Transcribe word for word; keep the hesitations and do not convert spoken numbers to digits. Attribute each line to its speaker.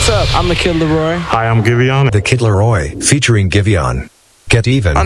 Speaker 1: What's up? I'm the Kid Laroi.
Speaker 2: Hi, I'm Giveon.
Speaker 3: The Kid Laroi, featuring Giveon. Get even.